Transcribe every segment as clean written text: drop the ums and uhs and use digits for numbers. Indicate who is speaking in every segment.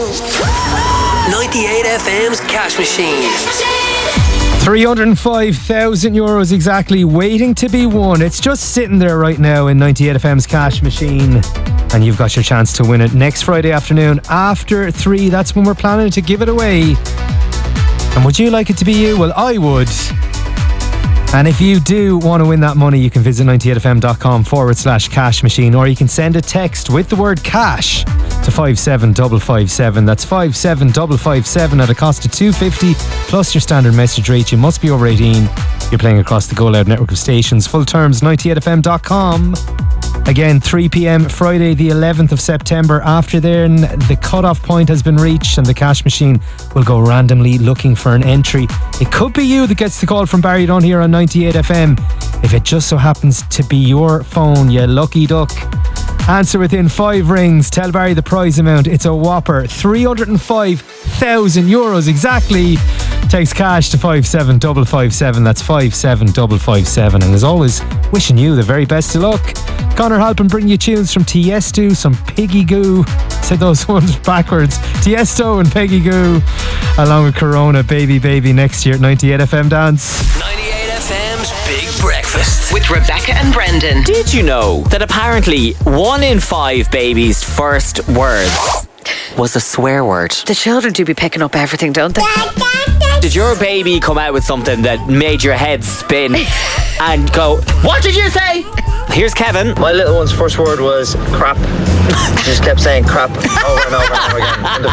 Speaker 1: 98 FM's Cash Machine.
Speaker 2: 305,000 euros exactly waiting to be won. It's just sitting there right now in 98 FM's Cash Machine. And you've got your chance to win it next Friday afternoon after 3. That's when we're planning to give it away. And would you like it to be you? Well, I would. And if you do want to win that money, you can visit 98fm.com/cash machine, or you can send a text with the word cash to 57557. That's 57557 at a cost of $2.50 plus your standard message rate. You must be over 18. You're playing across the Go Loud network of stations. Full terms 98fm.com. Again, 3 p.m. Friday the 11th of September. After then, the cut-off point has been reached and the Cash Machine will go randomly looking for an entry. It could be you that gets the call from Barry Dunn here on 98 FM. If it just so happens to be your phone, you lucky duck. Answer within 5 rings. Tell Barry the prize amount. It's a whopper 305,000 euros exactly. Text cash to 57557. That's 57557. And as always, wishing you the very best of luck. Connor Halpin bringing you tunes from Tiesto, some Piggy Goo. Said those ones backwards. Tiesto and Peggy Goo, along with Corona, Baby Baby, next year at 98 FM Dance.
Speaker 1: 98 FM's Big Breakfast
Speaker 3: with Rebecca and Brendan.
Speaker 4: Did you know that apparently 1 in 5 babies' first words was a swear word?
Speaker 3: The children do be picking up everything, don't they?
Speaker 4: Did your baby come out with something that made your head spin and go, what did you say? Here's Kevin.
Speaker 5: My little one's first word was crap. She just kept saying crap over and over and over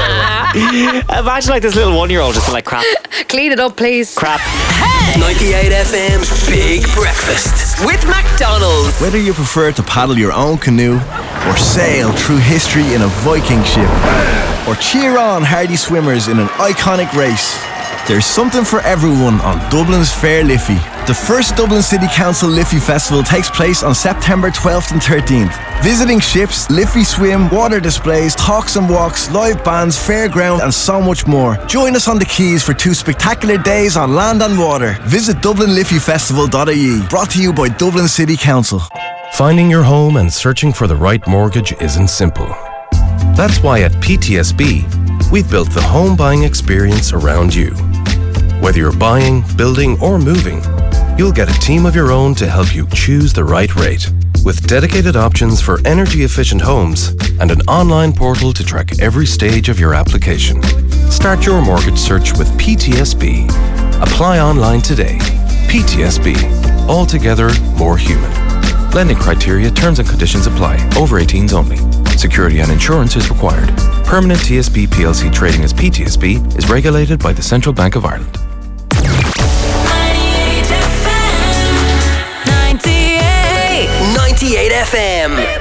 Speaker 5: again.
Speaker 4: Imagine like this little 1-year-old just like crap.
Speaker 3: Clean it up, please.
Speaker 4: Crap.
Speaker 1: Hey! 98 FM's Big Breakfast with McDonald's.
Speaker 6: Whether you prefer to paddle your own canoe or sail through history in a Viking ship or cheer on hardy swimmers in an iconic race, there's something for everyone on Dublin's Fair Liffey. The first Dublin City Council Liffey Festival takes place on September 12th and 13th. Visiting ships, Liffey swim, water displays, talks and walks, live bands, fairground and so much more. Join us on the quays for 2 spectacular days on land and water. Visit DublinLiffeyFestival.ie. Brought to you by Dublin City Council.
Speaker 7: Finding your home and searching for the right mortgage isn't simple. That's why at PTSB, we've built the home buying experience around you. Whether you're buying, building, or moving, you'll get a team of your own to help you choose the right rate. With dedicated options for energy-efficient homes and an online portal to track every stage of your application. Start your mortgage search with PTSB. Apply online today. PTSB. Altogether more human. Lending criteria, terms and conditions apply. Over 18s only. Security and insurance is required. Permanent TSB PLC trading as PTSB is regulated by the Central Bank of Ireland.
Speaker 1: 98 FM.